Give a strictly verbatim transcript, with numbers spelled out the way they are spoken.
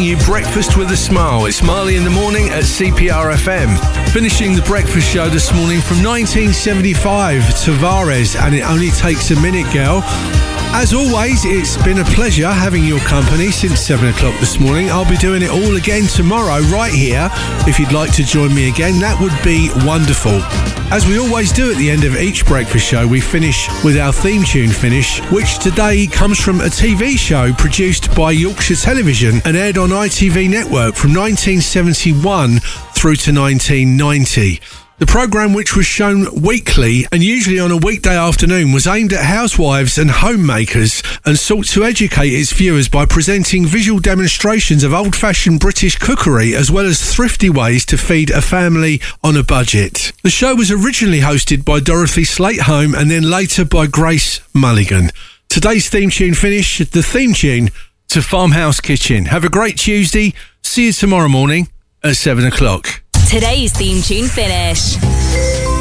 you breakfast with a smile. It's Marley in the Morning at C P R F M. Finishing the breakfast show this morning from nineteen seventy-five, Tavares, and It Only Takes a Minute, Girl. As always, it's been a pleasure having your company since seven o'clock this morning. I'll be doing it all again tomorrow right here. If you'd like to join me again, that would be wonderful. As we always do at the end of each breakfast show, we finish with our theme tune finish, which today comes from a T V show produced by Yorkshire Television and aired on I T V Network from nineteen seventy-one through to nineteen ninety. The programme, which was shown weekly and usually on a weekday afternoon, was aimed at housewives and homemakers and sought to educate its viewers by presenting visual demonstrations of old-fashioned British cookery as well as thrifty ways to feed a family on a budget. The show was originally hosted by Dorothy Slate-Home and then later by Grace Mulligan. Today's theme tune finish, the theme tune to Farmhouse Kitchen. Have a great Tuesday. See you tomorrow morning at seven o'clock. Today's theme tune finish.